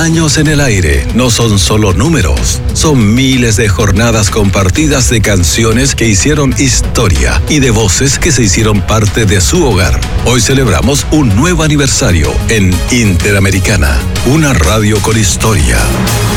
años en el aire no son solo números, son miles de jornadas compartidas de canciones que hicieron historia y de voces que se hicieron parte de su hogar. Hoy celebramos un nuevo aniversario en Interamericana, una radio con historia.